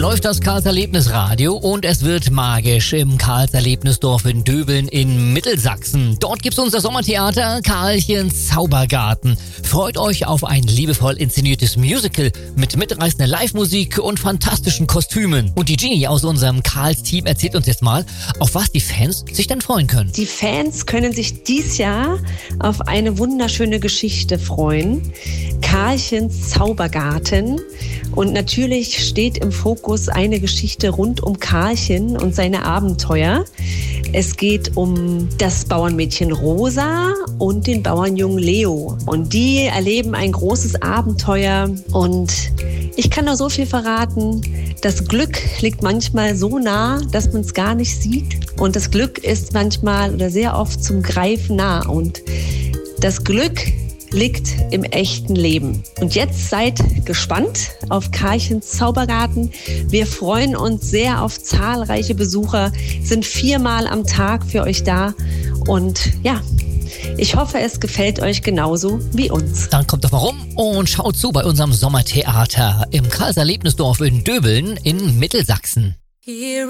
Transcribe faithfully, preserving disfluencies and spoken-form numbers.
läuft das Karls Erlebnisradio und es wird magisch im Karls Erlebnisdorf in Döbeln in Mittelsachsen. Dort gibt's unser Sommertheater Karlchens Zaubergarten. Freut euch auf ein liebevoll inszeniertes Musical mit mitreißender Live-Musik und fantastischen Kostümen. Und die Genie aus unserem Karls-Team erzählt uns jetzt mal, auf was die Fans sich denn freuen können. Die Fans können sich dies Jahr auf eine wunderschöne Geschichte freuen. Karlchens Zaubergarten. Und natürlich steht im Fokus eine Geschichte rund um Karlchen und seine Abenteuer. Es geht um das Bauernmädchen Rosa und den Bauernjungen Leo. Und die erleben ein großes Abenteuer. Und ich kann nur so viel verraten. Das Glück liegt manchmal so nah, dass man es gar nicht sieht. Und das Glück ist manchmal oder sehr oft zum Greifen nah. Und das Glück liegt im echten Leben. Und jetzt seid gespannt auf Karlchens Zaubergarten. Wir freuen uns sehr auf zahlreiche Besucher, sind viermal am Tag für euch da. Und ja, ich hoffe, es gefällt euch genauso wie uns. Dann kommt doch mal rum und schaut zu bei unserem Sommertheater im Karls Erlebnisdorf in Döbeln in Mittelsachsen. Here